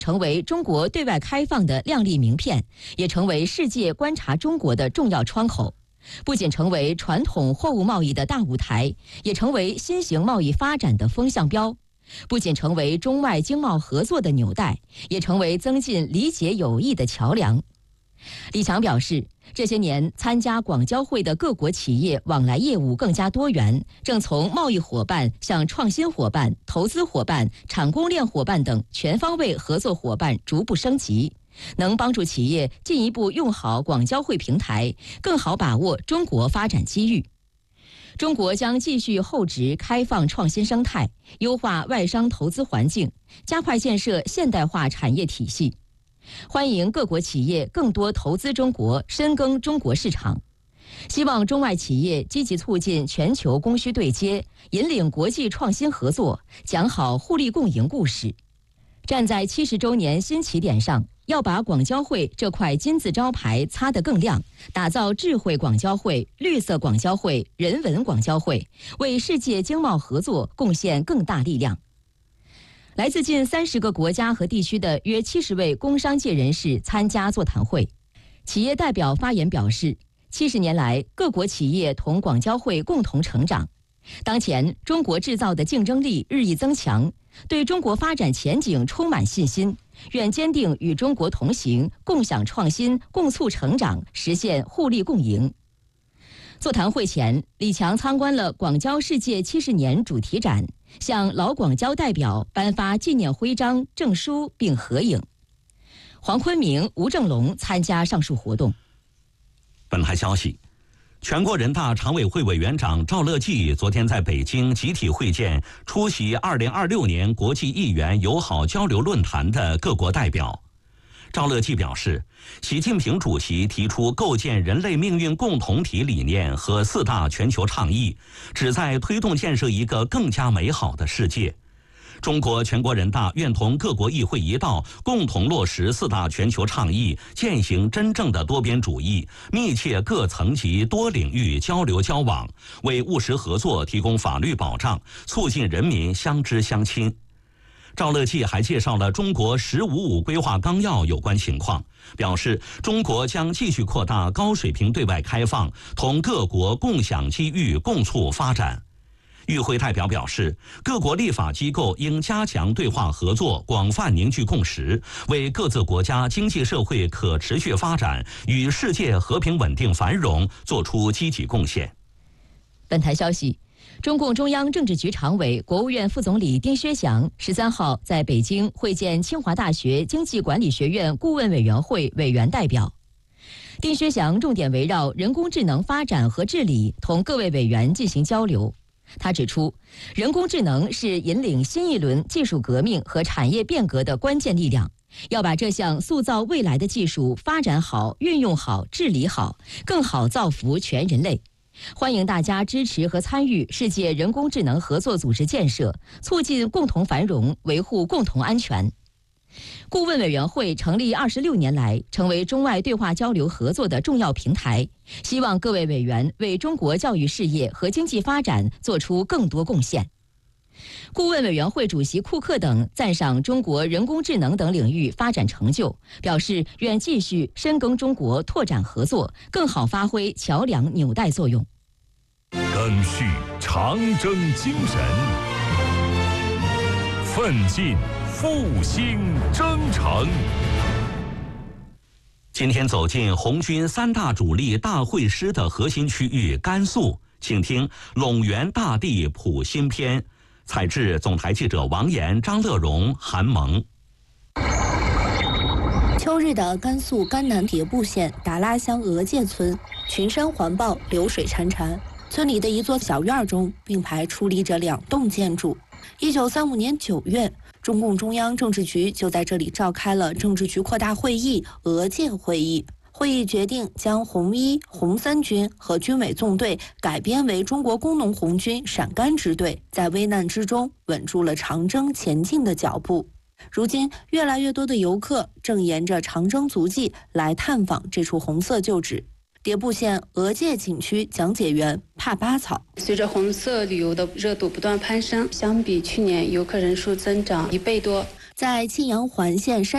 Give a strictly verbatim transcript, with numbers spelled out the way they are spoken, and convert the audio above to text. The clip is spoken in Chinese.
成为中国对外开放的亮丽名片，也成为世界观察中国的重要窗口。不仅成为传统货物贸易的大舞台，也成为新型贸易发展的风向标。不仅成为中外经贸合作的纽带，也成为增进理解友谊的桥梁。李强表示，这些年参加广交会的各国企业往来业务更加多元，正从贸易伙伴向创新伙伴、投资伙伴、产供链伙伴等全方位合作伙伴逐步升级，能帮助企业进一步用好广交会平台，更好把握中国发展机遇。中国将继续厚植开放创新生态，优化外商投资环境，加快建设现代化产业体系。欢迎各国企业更多投资中国，深耕中国市场。希望中外企业积极促进全球供需对接，引领国际创新合作，讲好互利共赢故事。站在七十周年新起点上，要把广交会这块金字招牌擦得更亮，打造智慧广交会、绿色广交会、人文广交会，为世界经贸合作贡献更大力量。来自近三十个国家和地区的约七十位工商界人士参加座谈会。企业代表发言表示，七十年来，各国企业同广交会共同成长。当前，中国制造的竞争力日益增强，对中国发展前景充满信心，愿坚定与中国同行，共享创新，共促成长，实现互利共赢。座谈会前，李强参观了广交世界七十年主题展，向老广交代表颁发纪念徽章、证书并合影。黄坤明、吴正龙参加上述活动。 本台消息，全国人大常委会委员长赵乐际昨天在北京集体会见出席二零二六年国际议员友好交流论坛的各国代表。赵乐际表示，习近平主席提出构建人类命运共同体理念和四大全球倡议，旨在推动建设一个更加美好的世界。中国全国人大愿同各国议会一道，共同落实四大全球倡议，践行真正的多边主义，密切各层级多领域交流交往，为务实合作提供法律保障，促进人民相知相亲。赵乐际还介绍了中国“十五五”规划纲要有关情况，表示中国将继续扩大高水平对外开放，同各国共享机遇，共促发展。与会代表表示，各国立法机构应加强对话合作，广泛凝聚共识，为各自国家经济社会可持续发展与世界和平稳定繁荣作出积极贡献。 本台消息，中共中央政治局常委、国务院副总理丁薛祥十三号在北京会见清华大学经济管理学院顾问委员会委员代表。丁薛祥重点围绕人工智能发展和治理同各位委员进行交流。他指出，人工智能是引领新一轮技术革命和产业变革的关键力量，要把这项塑造未来的技术发展好、运用好、治理好，更好造福全人类。欢迎大家支持和参与世界人工智能合作组织建设，促进共同繁荣，维护共同安全。顾问委员会成立二十六年来，成为中外对话交流合作的重要平台，希望各位委员为中国教育事业和经济发展做出更多贡献。顾问委员会主席库克等赞赏中国人工智能等领域发展成就，表示愿继续深耕中国，拓展合作，更好发挥桥梁纽带作用。 赓续长征精神，奋进复兴征程。 今天走进红军三大主力大会师的核心区域甘肃，请听陇源大地谱新篇，采制总台记者王岩、张乐荣、韩萌。 秋日的甘肃甘南迭部县达拉乡额界村，群山环抱，流水潺潺。村里的一座小院中并排矗立着两栋建筑。一九三五年九月，中共中央政治局就在这里召开了政治局扩大会议额界会议。会议决定将红一、红三军和军委纵队改编为中国工农红军陕甘支队，在危难之中稳住了长征前进的脚步。如今，越来越多的游客正沿着长征足迹来探访这处红色旧址。迭部县额界景区讲解员帕巴草： 随着红色旅游的热度不断攀升，相比去年游客人数增长一倍多。 在庆阳环县山